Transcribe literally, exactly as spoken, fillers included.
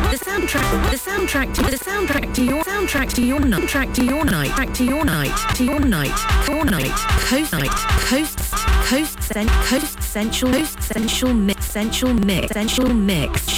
the soundtrack, the soundtrack to the soundtrack to your soundtrack to your night, track to your night, track to your night, to your night, your night, coast night, coast, coast, coast, central, coast, central mix, central mix, central mix.